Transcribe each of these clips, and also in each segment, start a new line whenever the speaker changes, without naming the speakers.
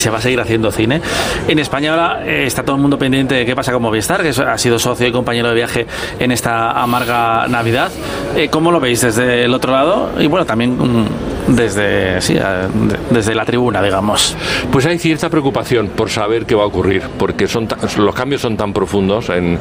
se va a seguir haciendo cine. En España ahora está todo el mundo pendiente de qué pasa con Movistar, que ha sido socio y compañero de viaje en esta amarga Navidad. ¿Cómo lo veis desde el otro lado? Y bueno, también desde la tribuna, digamos.
Pues hay cierta preocupación por saber qué va a ocurrir, porque los cambios son tan profundos en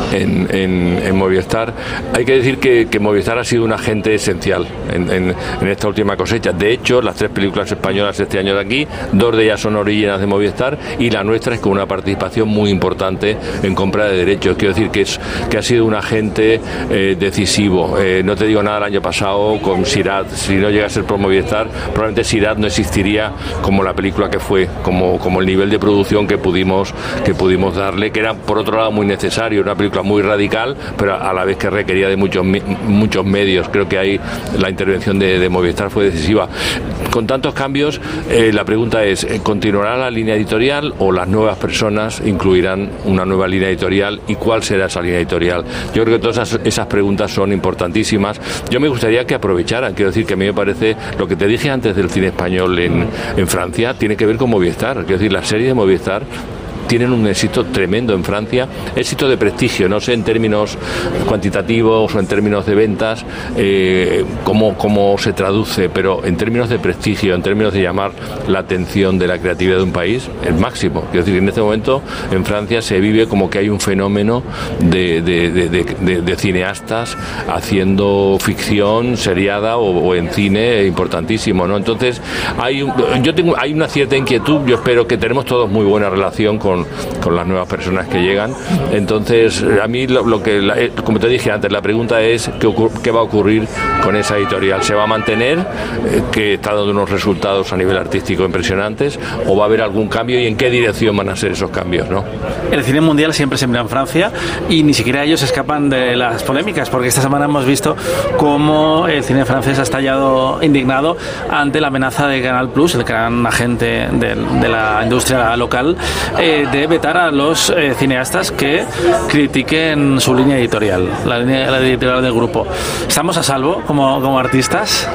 Movistar. Hay que decir que Movistar ha sido un agente esencial en esta última cosecha. De hecho, las 3 películas españolas este año de aquí, 2 de ellas son originales de Movistar y la nuestra es con una participación muy importante en compra de derechos. Quiero decir que ha sido un agente decisivo. No te digo nada el año pasado con Sirat. Si no llega a ser por Movistar, probablemente Sirat no existiría como la película que fue, como el nivel de producción que pudimos darle, que era por otro lado muy necesario, una película muy radical, pero a la vez que requería de muchos medios. Creo que ahí la intervención de Movistar fue decisiva. Con tantos cambios, la pregunta es, ¿continuará la línea editorial o las nuevas personas incluirán una nueva línea editorial y cuál será esa línea editorial? Yo creo que todas esas preguntas son importantísimas. Yo me gustaría que aprovecharan, quiero decir que a mí me parece, lo que te dije antes del cine español en Francia, tiene que ver con Movistar. Quiero decir, las series de Movistar tienen un éxito tremendo en Francia, éxito de prestigio, no sé en términos cuantitativos o en términos de ventas cómo se traduce, pero en términos de prestigio, en términos de llamar la atención de la creatividad de un país, el máximo. Quiero decir, en este momento en Francia se vive como que hay un fenómeno de cineastas haciendo ficción seriada o en cine importantísimo, ¿no? Entonces hay una cierta inquietud. Yo espero que tenemos todos muy buena relación con las nuevas personas que llegan. Entonces, a mí como te dije antes, la pregunta es ¿qué va a ocurrir con esa editorial? ¿Se va a mantener, que está dando unos resultados a nivel artístico impresionantes, o va a haber algún cambio y en qué dirección van a ser esos cambios, ¿no?
El cine mundial siempre se mira en Francia y ni siquiera ellos escapan de las polémicas, porque esta semana hemos visto cómo el cine francés ha estallado indignado ante la amenaza de Canal Plus, el gran agente de la industria local, de vetar a los cineastas que critiquen su línea editorial, la editorial del grupo. ¿Estamos a salvo como artistas?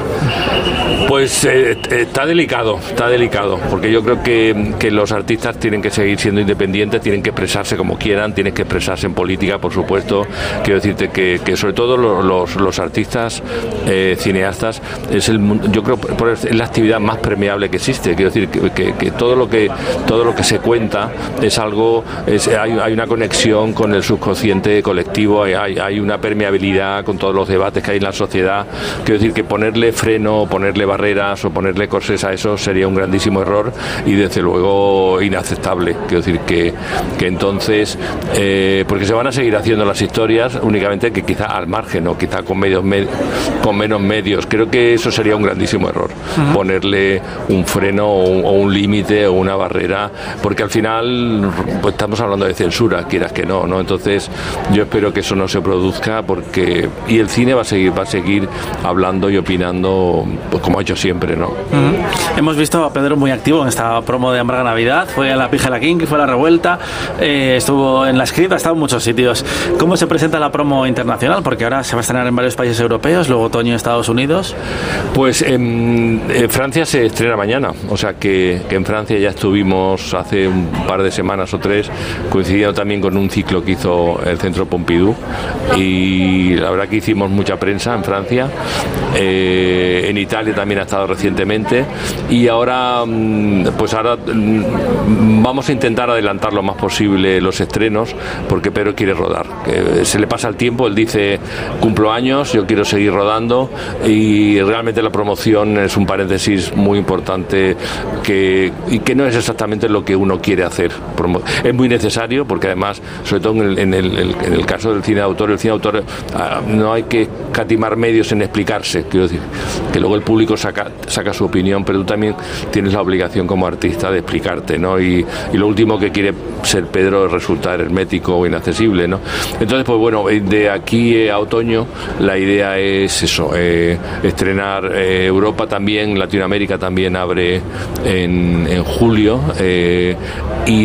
Pues está delicado, porque yo creo que los artistas tienen que seguir siendo independientes, tienen que expresarse como quieran, tienen que expresarse en política, por supuesto. Quiero decirte que sobre todo los artistas cineastas yo creo es la actividad más permeable que existe. Quiero decir que todo lo que se cuenta es algo, hay una conexión con el subconsciente colectivo, hay una permeabilidad con todos los debates que hay en la sociedad. Quiero decir que ponerle freno, ponerle barreras o ponerle corsés a eso sería un grandísimo error y desde luego inaceptable. Quiero decir que entonces porque se van a seguir haciendo las historias, únicamente que quizá al margen o quizá con menos medios. Creo que eso sería un grandísimo error, ponerle un freno o un límite o una barrera, porque al final pues estamos hablando de censura, quieras que no. Entonces yo espero que eso no se produzca, y el cine va a seguir hablando y opinando, pues como ha hecho siempre, ¿no?
Hemos visto a Pedro muy activo en esta promo de Amarga Navidad, fue a la Pija la King, fue a la Revuelta, estuvo en la Script, ha estado en muchos sitios. ¿Cómo se presenta la promo internacional? Porque ahora se va a estrenar en varios países europeos, luego otoño en Estados Unidos.
Pues en Francia se estrena mañana, o sea que en Francia ya estuvimos hace un par de semanas o 3, coincidiendo también con un ciclo que hizo el Centro Pompidou, y la verdad que hicimos mucha prensa en Francia. En Italia también ha estado recientemente, y ahora vamos a intentar adelantar lo más posible los estrenos, porque Pedro quiere rodar, se le pasa el tiempo, él dice cumplo años, yo quiero seguir rodando, y realmente la promoción es un paréntesis muy importante y que no es exactamente lo que uno quiere hacer. Es muy necesario, porque además, sobre todo en el caso del cine de autor, no hay que catimar medios en explicarse. Quiero decir que luego el público saca su opinión, pero tú también tienes la obligación como artista de explicarte, ¿no? Y lo último que quiere ser Pedro es resultar hermético o inaccesible, ¿no? Entonces, pues bueno, de aquí a otoño la idea es eso, estrenar Europa también, Latinoamérica también abre en julio, y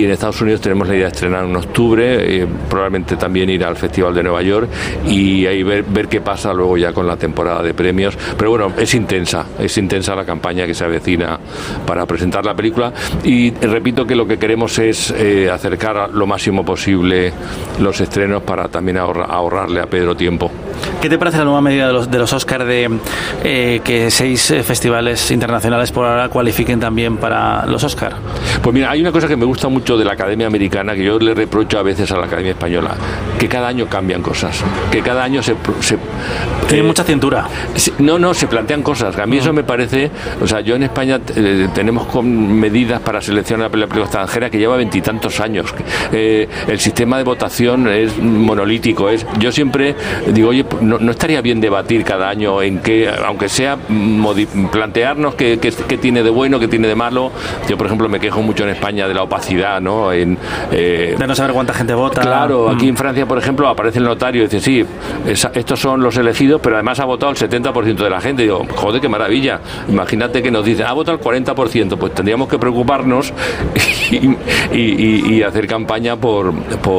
en Estados Unidos tenemos la idea de estrenar en octubre, probablemente también ir al Festival de Nueva York y ahí ver qué pasa luego ya con la temporada de premios. Pero bueno, es intensa la campaña que se avecina para presentar la película, y repito que lo que queremos es acercar lo máximo posible los estrenos para también ahorrarle a Pedro tiempo.
¿Qué te parece la nueva medida de los Oscar de que 6 festivales internacionales por ahora cualifiquen también para los Oscar?
Pues mira, hay una cosa que me gusta mucho de la Academia Americana, que yo le reprocho a veces a la Academia Española, que cada año cambian cosas, que cada año
tiene mucha cintura.
No, se plantean cosas. A mí eso me parece, o sea, yo en España tenemos medidas para seleccionar la película extranjera que lleva 20 y tantos años. El sistema de votación es monolítico. Yo siempre digo, oye, no estaría bien debatir cada año en qué, aunque sea plantearnos qué tiene de bueno, qué tiene de malo. Yo, por ejemplo, me quejo mucho en España de la opacidad, ¿no?
De no saber cuánta gente vota.
Claro, aquí en Francia, por ejemplo, aparece el notario y dice, sí, estos son los elegidos, pero además ha votado el 70% de la gente. Digo, joder, qué maravilla. Imagínate que nos dicen, ha votado el 40%, pues tendríamos que preocuparnos y hacer campaña por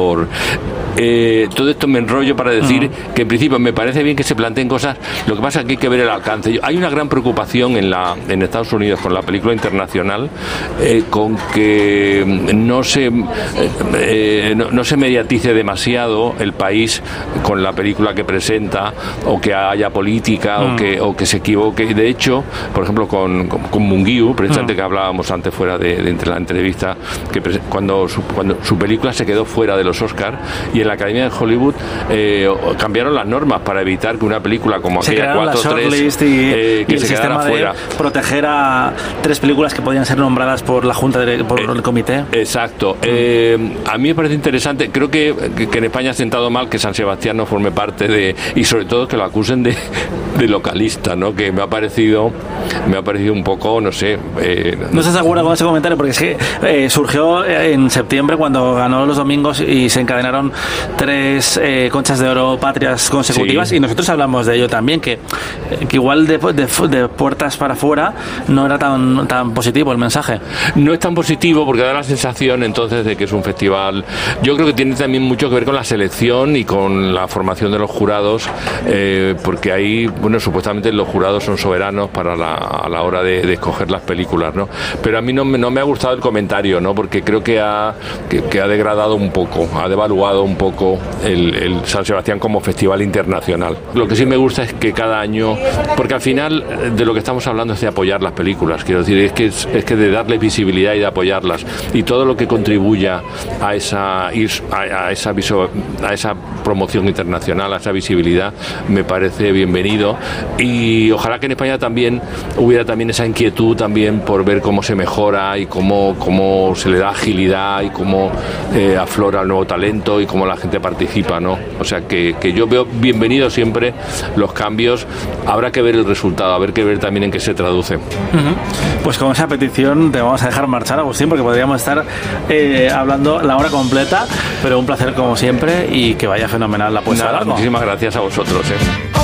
todo esto. Me enrollo para decir que en principio me parece bien que se planteen cosas, lo que pasa es que hay que ver el alcance. Hay una gran preocupación en Estados Unidos con la película internacional, con que no se mediatice demasiado el país con la película que presenta, o que haya política, o que se equivoque. De hecho, por ejemplo, con Munguiu, precisamente que hablábamos antes fuera de la entrevista, que cuando su película se quedó fuera de los Oscar, y en la Academia de Hollywood cambiaron las normas para evitar que una película como aquella 4-3 que se quedara fuera.
Proteger a 3 películas que podían ser nombradas por la Junta, por el comité.
Exacto. A mí me parece interesante. Creo que en España ha sentado mal que San Sebastián no forme parte y sobre todo que lo acusen de localista, ¿no? Que me ha parecido un poco, no sé.
¿No estás de acuerdo con ese comentario? Porque es que surgió en septiembre cuando ganó los domingos y se encadenaron 3 conchas de oro patrias consecutivas, sí. Y nosotros hablamos de ello también, que igual de puertas para afuera no era tan positivo el mensaje.
No es tan positivo porque da la sensación entonces de que es un festival. Yo creo que tiene también mucho que ver con la selección y con la formación de los jurados, porque ahí, bueno, supuestamente los jurados son soberanos a la hora de escoger las películas, ¿no? Pero a mí no me ha gustado el comentario, ¿no? Porque creo que ha degradado un poco, ha devaluado un poco el San Sebastián como festival internacional. Lo que sí me gusta es que cada año, porque al final de lo que estamos hablando es de apoyar las películas, quiero decir, es que de darles visibilidad y de apoyarlas, y todo lo que contribuya a esa promoción internacional, a esa visibilidad, me parece bienvenido, y ojalá que en España también hubiera también esa inquietud también por ver cómo se mejora y cómo se le da agilidad y cómo aflora el nuevo talento y cómo la gente participa, ¿no? O sea que yo veo bienvenido siempre los cambios. Habrá que ver el resultado, habrá que ver también en qué se traduce.
Pues con esa petición te vamos a dejar marchar, Agustín, porque podríamos estar hablando la hora completa, pero un placer como siempre y que vaya fenomenal la puesta.
Muchísimas gracias a vosotros.